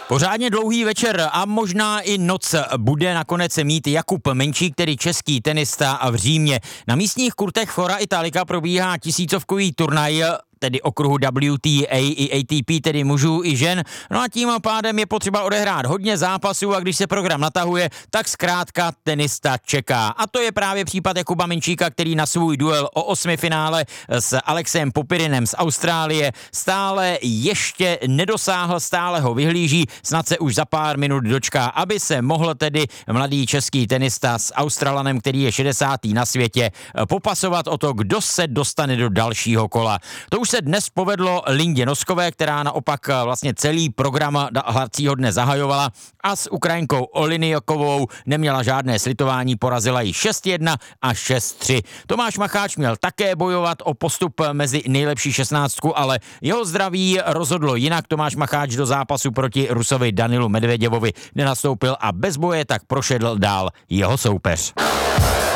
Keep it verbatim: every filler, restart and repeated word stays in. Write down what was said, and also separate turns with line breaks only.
Pořádně dlouhý večer a možná i noc bude nakonec mít Jakub Menčík, tedy český tenista v Římě. Na místních kurtech Fora Italika probíhá tisícovkový turnaj, tedy okruhu W T A i A T P, tedy mužů i žen. No a tím pádem je potřeba odehrát hodně zápasů a když se program natahuje, tak zkrátka tenista čeká. A to je právě případ Jakuba Menčíka, který na svůj duel o osmifinále s Alexem Popirinem z Austrálie stále ještě nedosáhl, stále ho vyhlíží, snad se už za pár minut dočká, aby se mohl tedy mladý český tenista s Australanem, který je šedesátý na světě, popasovat o to, kdo se dostane do dalšího kola. To už se dnes povedlo Lindě Noskové, která naopak vlastně celý program hlacího dne zahajovala a s Ukrajinkou Oliniakovou neměla žádné slitování, porazila ji šest jedna a šest tři. Tomáš Macháč měl také bojovat o postup mezi nejlepší šestnáctku, ale jeho zdraví rozhodlo jinak. Tomáš Macháč do zápasu proti Rusovi Danilu Medveděvovi nenastoupil a bez boje tak prošedl dál jeho soupeř.